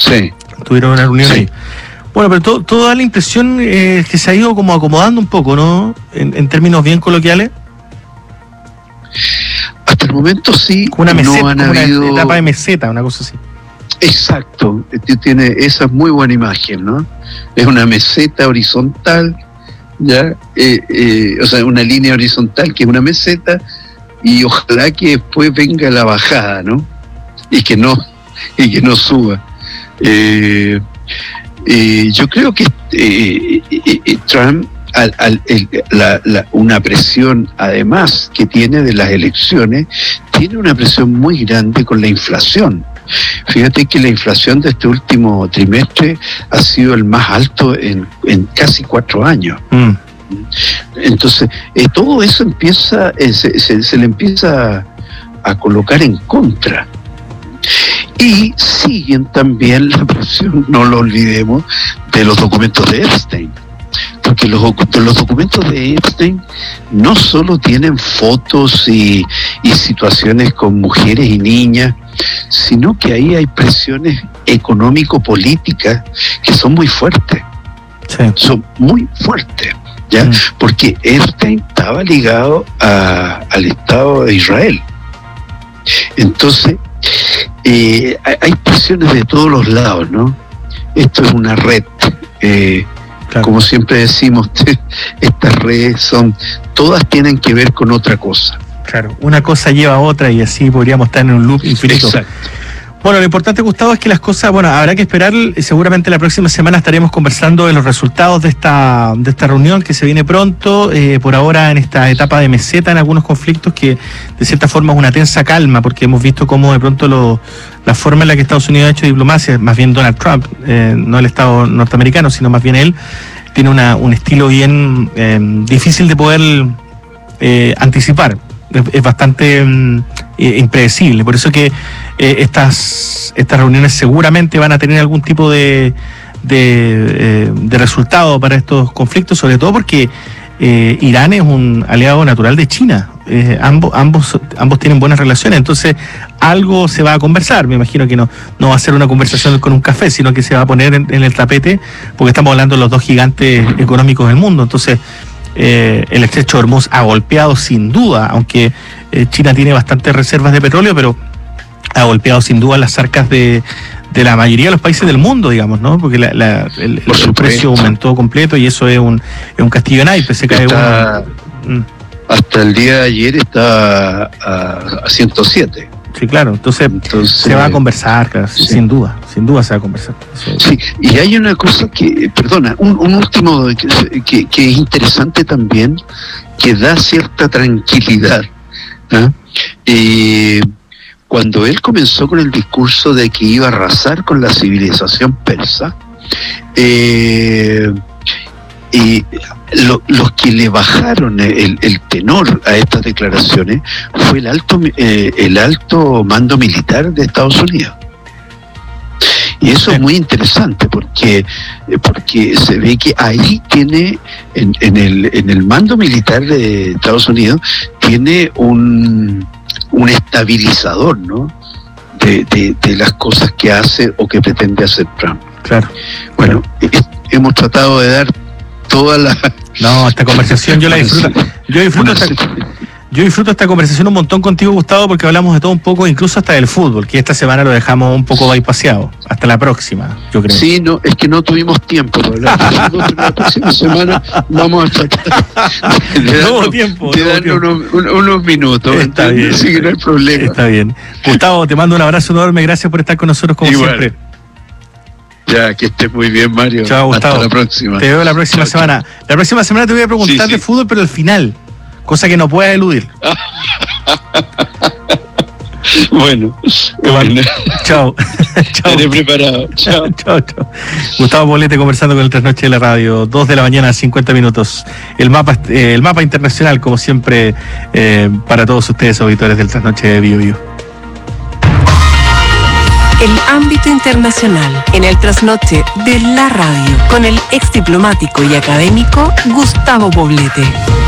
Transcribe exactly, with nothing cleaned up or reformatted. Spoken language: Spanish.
Sí. Tuvieron una reunión sí. ahí. Bueno, pero todo, todo da la impresión eh, que se ha ido como acomodando un poco, ¿no? En, en términos bien coloquiales. Hasta el momento sí. Como una meseta, no han como habido... una etapa de meseta, una cosa así. Exacto. Tiene esa muy buena imagen, ¿no? Es una meseta horizontal, ya, eh, eh, o sea, una línea horizontal que es una meseta, y ojalá que después venga la bajada, ¿no? Y que no, y que no suba. Eh, eh, yo creo que eh, eh, Trump, al, al, el, la, la, una presión además que tiene de las elecciones, tiene una presión muy grande con la inflación. Fíjate que la inflación de este último trimestre ha sido el más alto en, en casi cuatro años. Mm. Entonces, eh, todo eso empieza, eh, se, se, se le empieza a, a colocar en contra. Y siguen también la presión, no lo olvidemos, de los documentos de Epstein. Porque los, los documentos de Epstein no solo tienen fotos y, y situaciones con mujeres y niñas, sino que ahí hay presiones económico-políticas que son muy fuertes. Sí. Son muy fuertes, ¿ya? Mm. Porque Epstein estaba ligado a, al Estado de Israel. Entonces, eh, hay presiones de todos los lados, ¿no? Esto es una red. Eh, claro. Como siempre decimos, estas redes son, todas tienen que ver con otra cosa. Claro, una cosa lleva a otra y así podríamos estar en un loop infinito. Exacto. Bueno, lo importante, Gustavo, es que las cosas, bueno, habrá que esperar, seguramente la próxima semana estaremos conversando de los resultados de esta de esta reunión que se viene pronto, eh, por ahora en esta etapa de meseta en algunos conflictos que de cierta forma es una tensa calma, porque hemos visto cómo de pronto lo, la forma en la que Estados Unidos ha hecho diplomacia, más bien Donald Trump, eh, no el Estado norteamericano, sino más bien él, tiene una, un estilo bien eh, difícil de poder eh, anticipar. Es bastante um, impredecible, por eso que eh, estas estas reuniones seguramente van a tener algún tipo de de, eh, de resultado para estos conflictos, sobre todo porque eh, Irán es un aliado natural de China, eh, ambos ambos ambos tienen buenas relaciones, entonces algo se va a conversar. Me imagino que no no va a ser una conversación con un café, sino que se va a poner en, en el tapete, porque estamos hablando de los dos gigantes económicos del mundo. Entonces Eh, el estrecho de Hormuz ha golpeado sin duda, aunque eh, China tiene bastantes reservas de petróleo, pero ha golpeado sin duda las arcas de, de la mayoría de los países del mundo, digamos, ¿no? Porque la, la, el, el precio aumentó completo y eso es un, es un castillo en naipes, se cae está, uno. Mm. Hasta el día de ayer está a, a ciento siete. Sí, claro, entonces, entonces se va a conversar, claro, sí. sin duda, sin duda se va a conversar. Sí, y hay una cosa que, perdona, un, un último que, que, que es interesante también, que da cierta tranquilidad. ¿eh? Eh, cuando él comenzó con el discurso de que iba a arrasar con la civilización persa, eh, eh, lo, los que le bajaron el, el tenor a estas declaraciones fue el alto eh, el alto mando militar de Estados Unidos. Y eso es muy interesante porque porque se ve que ahí tiene en, en el en el mando militar de Estados Unidos tiene un un estabilizador, ¿no? De, de, de las cosas que hace o que pretende hacer Trump. Claro. Bueno, eh, hemos tratado de dar toda la... No, esta conversación yo la disfruto. Yo disfruto esta, yo disfruto esta conversación un montón contigo, Gustavo, porque hablamos de todo un poco, incluso hasta del fútbol, que esta semana lo dejamos un poco bypaseado. Hasta la próxima, yo creo. Sí, no, es que no tuvimos tiempo de hablar de fútbol, pero la próxima semana vamos a tratar de darnos, tiempo, de darnos unos, unos, unos minutos. Está bien. Así que no hay problema. Está bien. Gustavo, te mando un abrazo enorme, gracias por estar con nosotros como Igual. siempre. Ya, que estés muy bien, Mario. Chao, Gustavo. Hasta la próxima. Te veo la próxima chao, semana. Chao. La próxima semana te voy a preguntar sí, de sí. fútbol, pero al final, cosa que no puedas eludir. Bueno, bueno. Chao. Chao. Estaré preparado. Chao. Chao, chao. Gustavo Poblete conversando con el Trasnoche de la Radio. Dos de la mañana, cincuenta minutos. El mapa, eh, el mapa internacional, como siempre, eh, para todos ustedes, auditores del Trasnoche de Bio Bio. El ámbito internacional en el Trasnoche de la Radio con el ex diplomático y académico Gustavo Poblete.